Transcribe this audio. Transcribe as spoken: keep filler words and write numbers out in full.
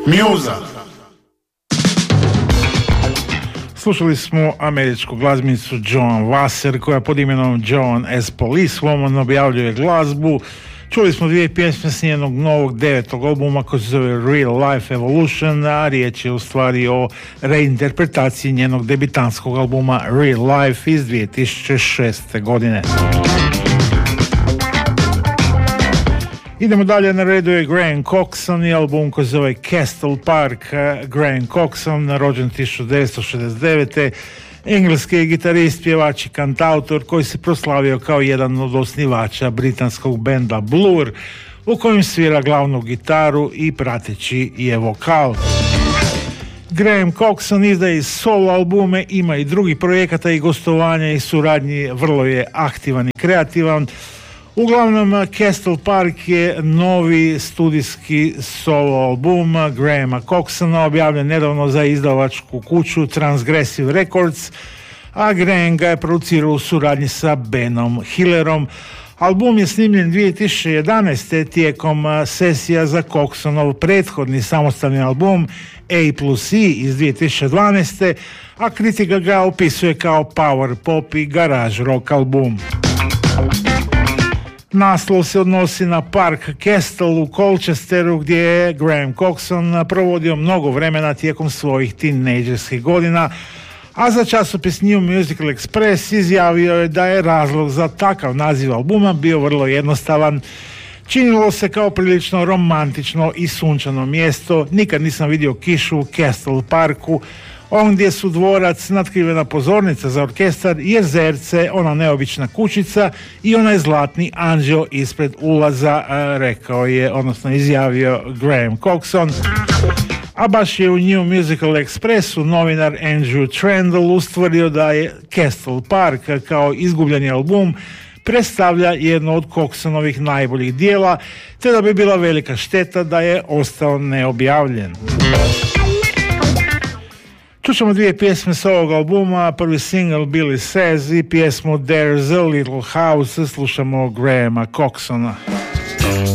Mjuza. Slušali smo američku glazbenicu Joan Wasser koja pod imenom Joan as Police Woman objavljuje glazbu. Čuli smo dvije pjesme s njenog novog devetog albuma koji se zove Real Life Evolution, a riječ je u stvari o reinterpretaciji njenog debitanskog albuma Real Life iz dvije tisuće šeste. godine. Idemo dalje, na redu je Graham Coxon i album koji se zove Castle Park. Graham Coxon, rođen tisuću devetsto šezdeset devete. Engleski gitarist, pjevač i kantautor koji se proslavio kao jedan od osnivača britanskog benda Blur, u kojem svira glavnu gitaru i prateći je vokal. Graham Coxon izdaje solo albume, ima i drugih projekata i gostovanja i suradnji, vrlo je aktivan i kreativan. Uglavnom, Castle Park je novi studijski solo album Grahama Coxona, objavljen nedavno za izdavačku kuću Transgressive Records, a Graham ga je producirao u suradnji sa Benom Hillerom. Album je snimljen dvije tisuće jedanaeste. tijekom sesija za Coxonov prethodni samostalni album A plus E iz dvije tisuće dvanaeste. a kritika ga opisuje kao power pop i garage rock album. Naslov se odnosi na Park Castle u Colchesteru gdje je Graham Coxon provodio mnogo vremena tijekom svojih tinejdžerskih godina, a za časopis New Musical Express izjavio je da je razlog za takav naziv albuma bio vrlo jednostavan. Činilo se kao prilično romantično i sunčano mjesto, nikad nisam vidio kišu u Castle Parku, ondje su dvorac, natkrivena pozornica za orkestar, jezerce, ona neobična kućica i onaj zlatni anđeo ispred ulaza, rekao je, odnosno izjavio Graham Coxon. A baš je u New Musical Expressu novinar Andrew Trendle ustvrdio da je Castle Park kao izgubljeni album predstavlja jedno od Coxonovih najboljih dijela, te da bi bila velika šteta da je ostao neobjavljen. Čućemo dvije pjesme s ovog albuma, prvi single Billy Says i pjesmu There's a Little House, slušamo Grahama Coxona.